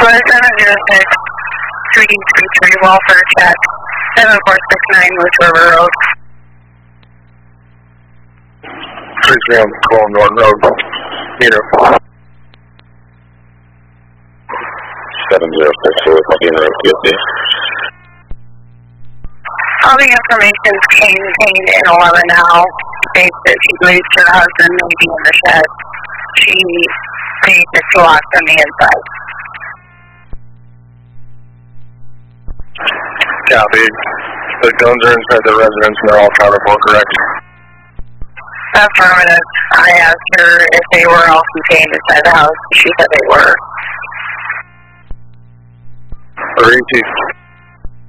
706 333 welfare check 7469 Moose River Road. 33 on Colon Norton Road. Meter. 706 Meter TSD. All the information contained in 11 now states that she believes her husband may be in the shed. She states it's locked on the inside. Copy. The guns are inside the residence and they're all accounted for, correct? Affirmative. I asked her if they were all contained inside the house. She said they were. Or ET.